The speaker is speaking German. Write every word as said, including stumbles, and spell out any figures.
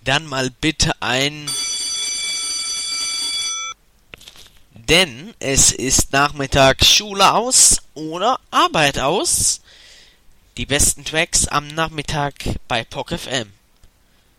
Dann mal bitte ein... Denn es ist Nachmittag Schule aus oder Arbeit aus. Die besten Tracks am Nachmittag bei P O C F M.